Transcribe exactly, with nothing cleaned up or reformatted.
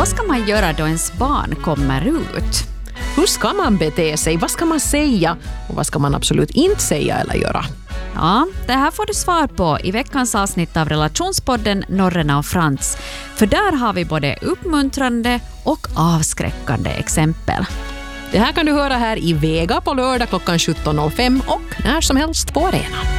Vad ska man göra då ens barn kommer ut? Hur ska man bete sig? Vad ska man säga? Och vad ska man absolut inte säga eller göra? Ja, det här får du svar på i veckans avsnitt av Relationspodden Norrena och Frans. För där har vi både uppmuntrande och avskräckande exempel. Det här kan du höra här i Vega på lördag klockan sjutton noll fem och när som helst på arenan.